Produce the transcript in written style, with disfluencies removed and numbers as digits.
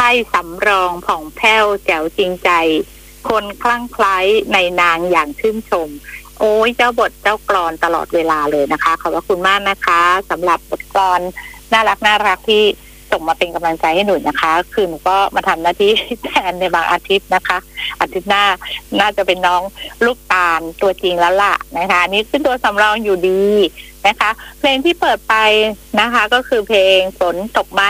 ช่สำรองผ่องแผ้วแจ๋วจริงใจคนคลั่งไคล้ในนางอย่างชื่นชมโอ้ยเจ้าบทเจ้ากลอนตลอดเวลาเลยนะคะขอบคุณมากนะคะสำหรับบทกลอนน่ารักที่ส่งมาเป็นกำลังใจให้หนูนะคะคือหนูก็มาทำหน้าที่แทนในบางอาทิตย์นะคะอาทิตย์หน้าน่าจะเป็นน้องลูกตาลตัวจริงแล้วล่ะนะคะนี่คือตัวสำรองอยู่ดีนะคะเพลงที่เปิดไปนะคะก็คือเพลงฝนตกมา